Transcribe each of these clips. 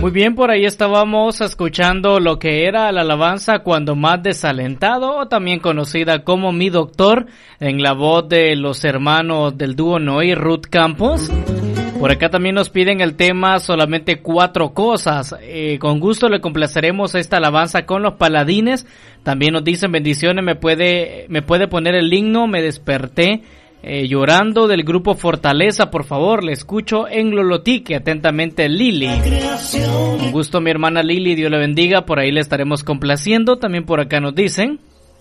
Muy bien, por ahí estábamos escuchando lo que era la alabanza Cuando Más Desalentado, o también conocida como Mi Doctor, en la voz de los hermanos del dúo Noé y Ruth Campos. Por acá también nos piden el tema Solamente Cuatro Cosas. Con gusto le complaceremos esta alabanza con los Paladines. También nos dicen bendiciones, me puede poner el himno Me Desperté Llorando del grupo Fortaleza, por favor, le escucho en Lolotique. Atentamente, Lili. Con gusto, mi hermana Lili, Dios le bendiga, por ahí le estaremos complaciendo. También por acá nos dicen.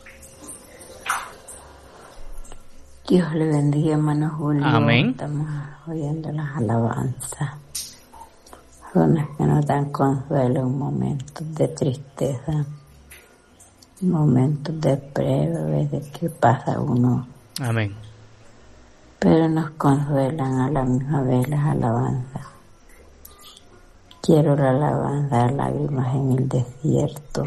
Dios le bendiga, hermano Julio. Amén. Estamos oyendo las alabanzas. Son las que nos dan consuelo en momentos de tristeza, momentos de prueba, de que pasa uno. Amén. Pero nos consuelan a la misma vez las alabanzas. Quiero la alabanza, Lágrimas en el Desierto.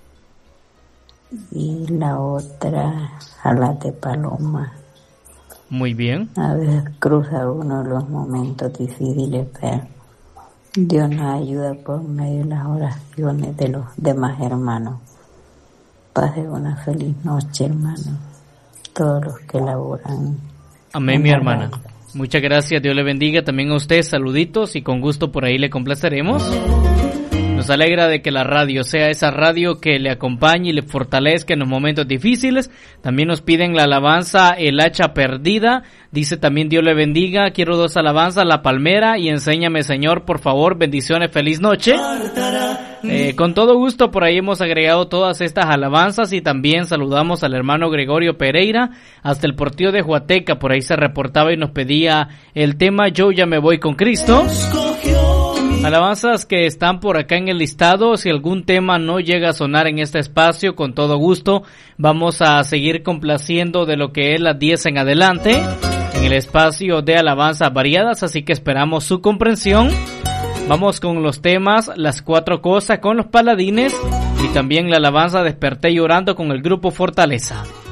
Y la otra, Alas de Paloma. Muy bien. A veces cruza uno los momentos difíciles, pero Dios nos ayuda por medio de las oraciones de los demás hermanos. Pase una feliz noche, hermano. Todos los que laboran. Amén, mi hermana. Muchas gracias, Dios le bendiga también a usted, saluditos y con gusto por ahí le complaceremos. Nos alegra de que la radio sea esa radio que le acompañe y le fortalezca en los momentos difíciles. También nos piden la alabanza El Hacha Perdida. Dice también Dios le bendiga, quiero 2 alabanzas, La Palmera y Enséñame Señor, por favor, bendiciones, feliz noche. Con todo gusto por ahí hemos agregado todas estas alabanzas y también saludamos al hermano Gregorio Pereira hasta el Portillo de Huateca, por ahí se reportaba y nos pedía el tema Yo ya me voy con Cristo. Alabanzas que están por acá en el listado. Si algún tema no llega a sonar en este espacio, con todo gusto vamos a seguir complaciendo de lo que es las 10 en adelante en el espacio de alabanzas variadas, así que esperamos su comprensión. Vamos con los temas Las Cuatro Cosas con los Paladines y también la alabanza Desperté Llorando con el grupo Fortaleza.